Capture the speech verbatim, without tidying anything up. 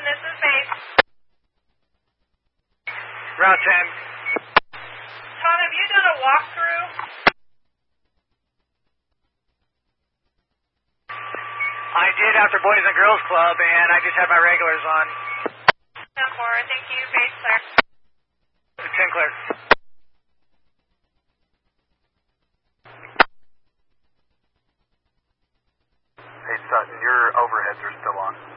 this is base. Route ten. Tom, have you done a walkthrough? I did after Boys and Girls Club, and I just have my regulars on. ten four, thank you, base clear. ten clear. Hey Sutton, your overheads are still on.